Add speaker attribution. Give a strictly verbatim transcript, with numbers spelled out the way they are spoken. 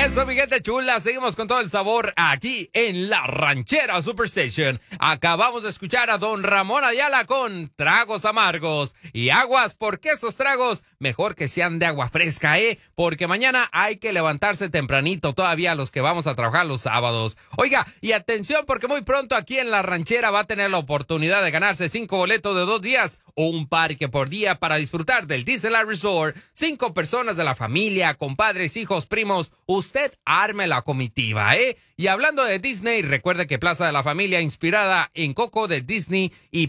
Speaker 1: Eso, mi gente chula, seguimos con todo el sabor aquí en La Ranchera Superstation. Acabamos de escuchar a don Ramón Ayala con Tragos Amargos. Y aguas, porque esos tragos mejor que sean de agua fresca, ¿eh? Porque mañana hay que levantarse tempranito todavía los que vamos a trabajar los sábados. Oiga, y atención, porque muy pronto aquí en La Ranchera va a tener la oportunidad de ganarse cinco boletos de dos días o un parque por día para disfrutar del Disneyland Resort. Cinco personas de la familia, compadres, hijos, primos. Usted arme la comitiva, ¿eh? Y hablando de Disney, recuerde que Plaza de la Familia, inspirada en Coco de Disney y